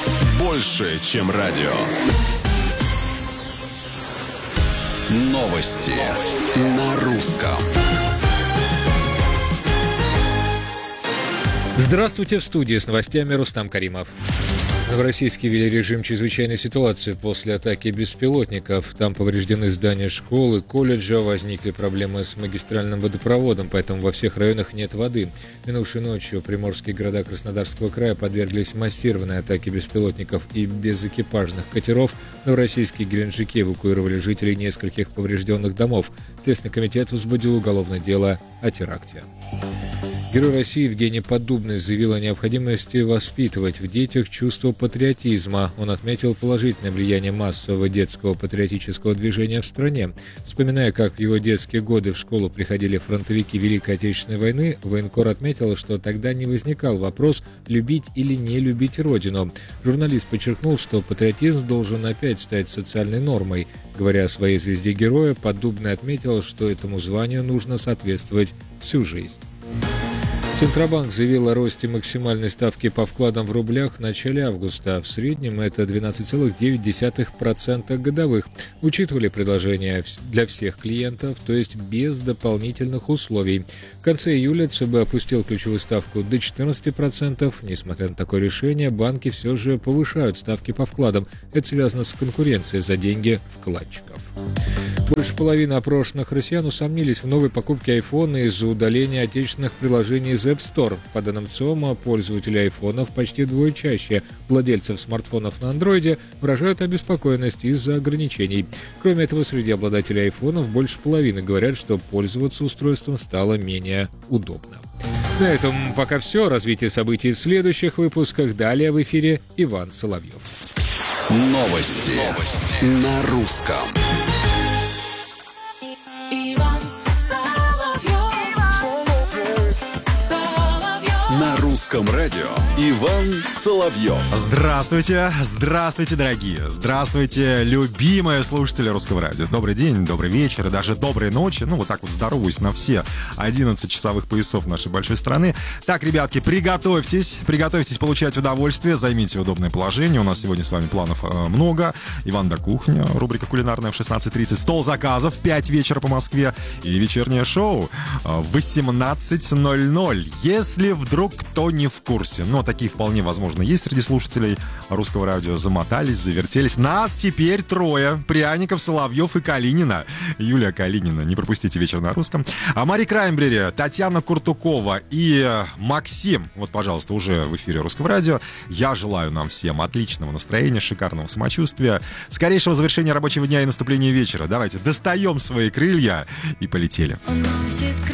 Больше, чем радио. Новости на русском. Здравствуйте, в студии с новостями Рустам Каримов. Новороссийске ввели режим чрезвычайной ситуации после атаки беспилотников. Там повреждены здания школы, колледжа, возникли проблемы с магистральным водопроводом, поэтому во всех районах нет воды. Минувшей ночью приморские города Краснодарского края подверглись массированной атаке беспилотников и безэкипажных катеров. Новороссийск и Геленджике эвакуировали жителей нескольких поврежденных домов. Следственный комитет возбудил уголовное дело о теракте. Герой России Евгений Поддубный заявил о необходимости воспитывать в детях чувство патриотизма. Он отметил положительное влияние массового детского патриотического движения в стране. Вспоминая, как в его детские годы в школу приходили фронтовики Великой Отечественной войны, военкор отметил, что тогда не возникал вопрос, любить или не любить родину. Журналист подчеркнул, что патриотизм должен опять стать социальной нормой. Говоря о своей звезде героя, Поддубный отметил, что этому званию нужно соответствовать всю жизнь. Центробанк заявил о росте максимальной ставки по вкладам в рублях в начале августа. В среднем это 12,9% годовых. Учитывали предложения для всех клиентов, то есть без дополнительных условий. В конце июля ЦБ опустил ключевую ставку до 14%. Несмотря на такое решение, банки все же повышают ставки по вкладам. Это связано с конкуренцией за деньги вкладчиков. Больше половины опрошенных россиян усомнились в новой покупке айфона из-за удаления отечественных приложений из App Store. По данным ЦИОМа, пользователи айфонов почти вдвое чаще владельцев смартфонов на андроиде выражают обеспокоенность из-за ограничений. Кроме этого, среди обладателей айфонов больше половины говорят, что пользоваться устройством стало менее удобно. На этом пока все. Развитие событий в следующих выпусках. Далее в эфире Иван Соловьев. Новости на русском. На русском радио Иван Соловьев. Здравствуйте, здравствуйте, дорогие. Здравствуйте, любимые слушатели русского радио. Добрый день, добрый вечер и даже доброй ночи. Ну, вот так вот здороваюсь на все 11 часовых поясов нашей большой страны. Так, ребятки, приготовьтесь получать удовольствие, займите удобное положение. У нас сегодня с вами планов много. Иван да кухня, рубрика кулинарная в 16:30, стол заказов в 5 вечера по Москве и вечернее шоу в 18:00. Если вдруг кто не в курсе, но такие вполне возможно есть среди слушателей русского радио, замотались, завертелись. Нас теперь трое: Пряников, Соловьев и Калинина. Юлия Калинина, не пропустите вечер на русском. А Мари Краймбрери, Татьяна Куртукова и Максим, вот, пожалуйста, уже в эфире русского радио. Я желаю нам всем отличного настроения, шикарного самочувствия, скорейшего завершения рабочего дня и наступления вечера. Давайте достаем свои крылья и полетели.